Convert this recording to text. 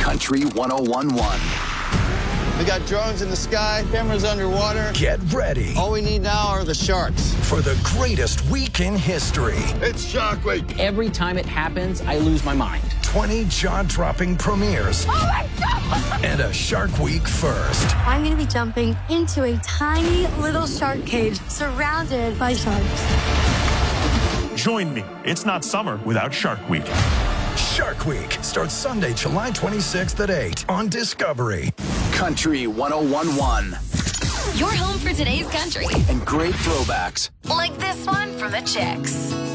Country 1011. We got drones in the sky, cameras underwater. Get ready. All we need now are the sharks. For the greatest week in history. It's Shark Week. Every time it happens, I lose my mind. 20 jaw-dropping premieres. Oh my God! And a Shark Week first. I'm going to be jumping into a tiny little shark cage surrounded by sharks. Join me. It's not summer without Shark Week. Shark Week starts Sunday, July 26th at 8 on Discovery. Country 1011. Your home for today's country. And great throwbacks. Like this one from the Chicks.